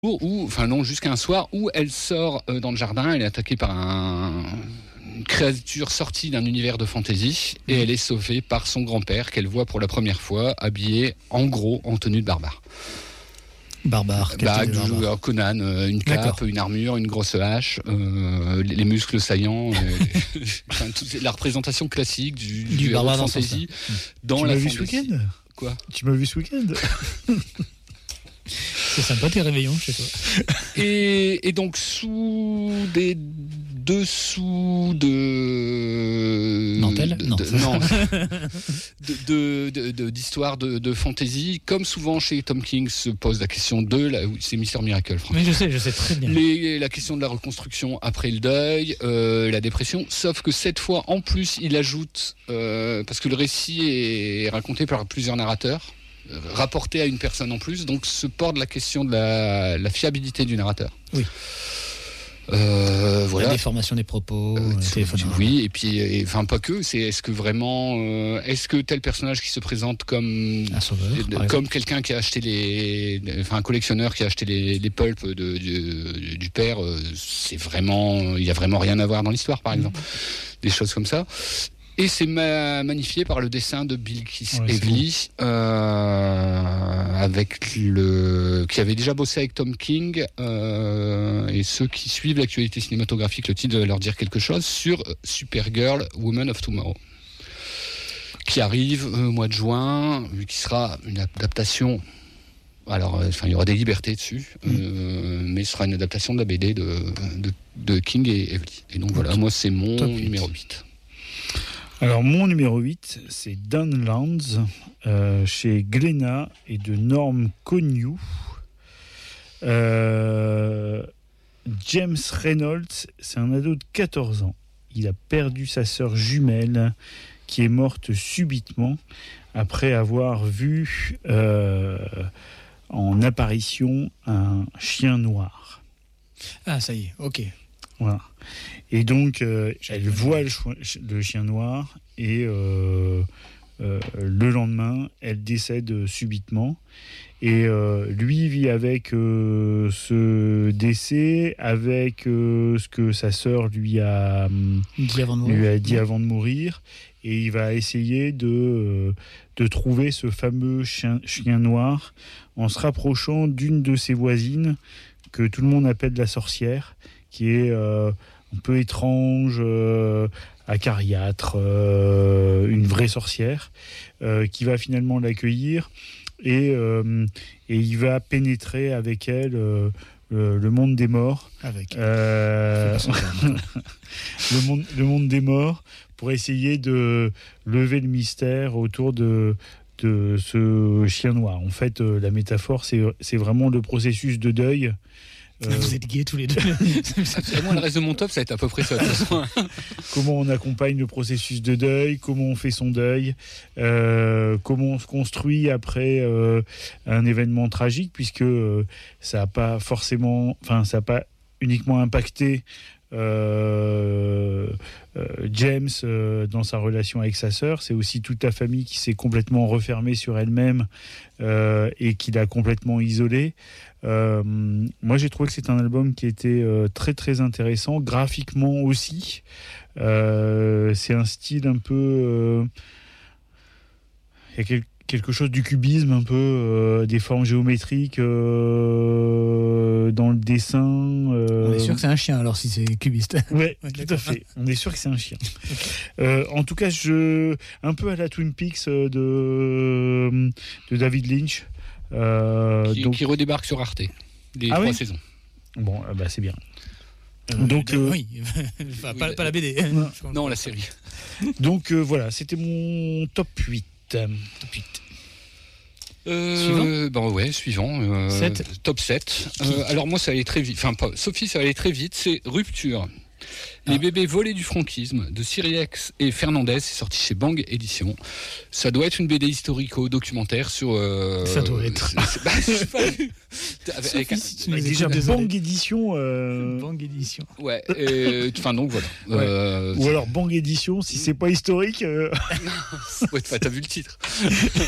enfin non, jusqu'à un soir où elle sort dans le jardin, elle est attaquée par une créature sortie d'un univers de fantasy et elle est sauvée par son grand-père qu'elle voit pour la première fois habillé en gros en tenue de barbare. Barbare, Conan, une cape, D'accord. une armure, une grosse hache, les muscles saillants, la représentation classique du barbare héros dans de fantasy dans Tu la m'as vu fantasy. ce week-end ? Quoi ? Tu m'as vu ce week-end ? C'est sympa tes réveillons chez toi. Et donc sous des dessous de Dentelle ? Non. d'histoire de fantasy, comme souvent chez Tom King se pose la question c'est Mr. Miracle, franchement. Mais je sais très bien. La question de la reconstruction après le deuil, la dépression, sauf que cette fois en plus il ajoute, parce que le récit est raconté par plusieurs narrateurs, rapporté à une personne en plus, donc se porte la question de la fiabilité du narrateur. Oui. Voilà. La déformation des propos, oui, et puis, enfin pas que. C'est est-ce que tel personnage qui se présente comme un sauveur, comme quelqu'un qui a acheté un collectionneur qui a acheté les pulps du père, c'est vraiment, il y a vraiment rien à voir dans l'histoire, par exemple, des choses comme ça. Et c'est magnifié par le dessin de Bill Evely, qui avait déjà bossé avec Tom King, et ceux qui suivent l'actualité cinématographique, le titre de leur dire quelque chose, sur Supergirl, Woman of Tomorrow, qui arrive au mois de juin, qui sera une adaptation. Alors, il y aura des libertés dessus, mais ce sera une adaptation de la BD de King et Evely. Et donc voilà, moi c'est mon numéro 8. Alors, mon numéro 8, c'est Downlands, chez Glénat et de Norm Connew. James Reynolds, c'est un ado de 14 ans. Il a perdu sa sœur jumelle qui est morte subitement après avoir vu en apparition un chien noir. Ah, ça y est, ok. Voilà. Et donc, elle voit le chien noir et le lendemain, elle décède subitement. Et lui vit avec ce décès, avec ce que sa sœur lui a dit avant de mourir. Et il va essayer de trouver ce fameux chien noir en se rapprochant d'une de ses voisines que tout le monde appelle la sorcière, qui est un peu étrange, acariâtre, une vraie sorcière, qui va finalement l'accueillir et il va pénétrer avec elle le monde des morts. Le monde des morts, pour essayer de lever le mystère autour de ce chien noir. En fait, la métaphore, c'est vraiment le processus de deuil. Vous êtes gays tous les deux. Moi, le reste de mon top, ça va être à peu près ça. De toute façon. Comment on accompagne le processus de deuil, comment on fait son deuil, comment on se construit après un événement tragique, puisque ça n'a pas uniquement impacté James dans sa relation avec sa sœur, c'est aussi toute la famille qui s'est complètement refermée sur elle-même et qui l'a complètement isolée. Moi j'ai trouvé que c'est un album qui était très très intéressant, graphiquement aussi. C'est un style un peu il y a quelque chose du cubisme, un peu des formes géométriques dans le dessin. On est sûr que c'est un chien alors si c'est cubiste. Ouais, tout à fait. On est sûr que c'est un chien. En tout cas, un peu à la Twin Peaks de David Lynch. Qui redébarque sur Arte. Les 3 saisons. Bon, c'est bien. Oui, pas la BD. Non, la série. Donc voilà, c'était mon top 8. Suivant. 7. Top 7. Alors moi, ça allait très vite. Sophie, ça allait très vite. C'est Rupture. Les bébés volés du franquisme de Siriex et Fernandez, c'est sorti chez Bang Édition. Ça doit être une BD historico-documentaire sur. Ça doit être. Je sais pas. Déjà Bang Édition. Bang Édition. Ouais. Donc voilà. Ou alors Bang Édition, si c'est pas historique. Ouais, t'as vu le titre.